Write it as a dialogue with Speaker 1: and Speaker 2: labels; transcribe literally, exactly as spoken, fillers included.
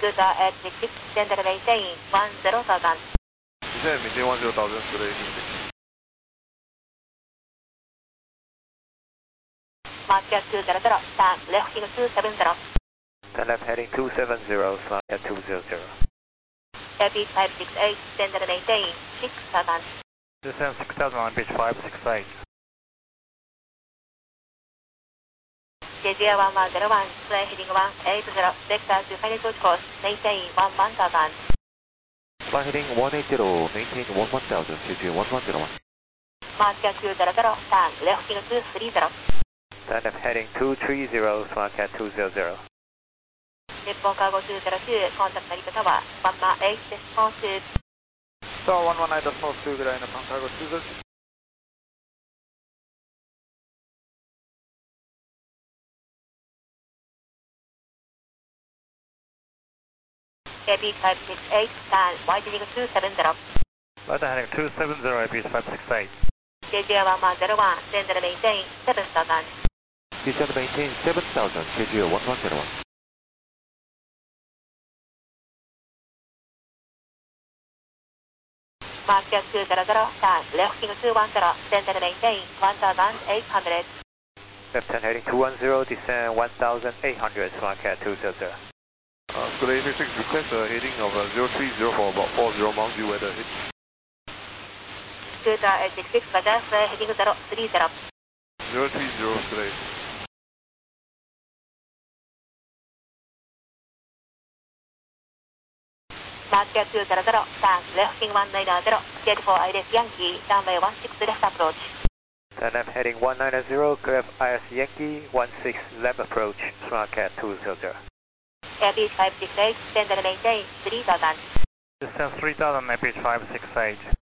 Speaker 1: Scooter at six six, standard maintain one zero thousand.
Speaker 2: 你现在每天 one zero thousand delay.
Speaker 1: Market two zero zero, turn left two seven zero.
Speaker 3: Turn left heading two seven zero, Market two zero zero.
Speaker 1: Beach five six eight, standard maintain six thousand.
Speaker 3: Descend six thousand on Beach five six eight.
Speaker 1: J J one one zero one, fly heading one eight zero, vector to final approach course, maintain one one thousand.
Speaker 3: Fly heading one eight zero, maintain one one thousand, J J one one zero one.
Speaker 1: Market two zero zero, turn left two three zero.
Speaker 3: Turn left heading two three zero, Market two zero zero.
Speaker 1: Nippon Cargo two zero two, contact Narita Tower, one one eight decimal two.
Speaker 2: Star one one nine decimal two, good night, Nippon Cargo two zero two.
Speaker 1: Beach five six eight, turn widening two seven zero.
Speaker 3: Right heading two seven zero, Beach five six eight.
Speaker 1: J J one one zero one, standard maintain seven thousand.
Speaker 3: Descend maintain seven thousand, J J one one zero one.
Speaker 1: Market two zero zero, turn left two one zero, standard maintain one thousand eight hundred.
Speaker 3: Left turn heading two one zero, descend one thousand eight hundred, Market two zero zero.
Speaker 2: Uh, Scooter eight six, request a heading of uh, zero three zero for about four zero Mount View weather.
Speaker 1: Scooter eight six six, Bajas, heading zero three zero.
Speaker 2: zero three zero, Scooter eight.
Speaker 1: Market two zero zero, turn left one nine zero, get for Iris Yankee, runway one six left approach.
Speaker 3: Turn left heading one nine zero, clear I S Yankee one six left approach, Market two zero zero.
Speaker 1: Beach five six eight, standard maintain three thousand.
Speaker 3: Descend three thousand, Beach five six eight.